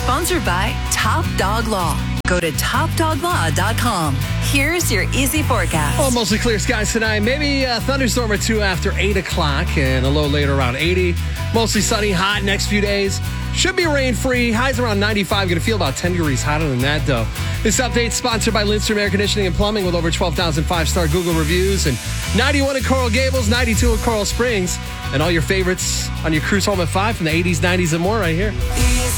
Sponsored by Top Dog Law. Go to topdoglaw.com. Here's your easy forecast. Well, mostly clear skies tonight. Maybe a thunderstorm or two after 8 o'clock and a low later around 80. Mostly sunny, hot next few days. Should be rain-free. Highs around 95. Going to feel about 10 degrees hotter than that, though. This update sponsored by Lindstrom Air Conditioning and Plumbing with over 12,000 5-star Google reviews and 91 at Coral Gables, 92 at Coral Springs, and all your favorites on your cruise home at 5 from the 80s, 90s, and more right here.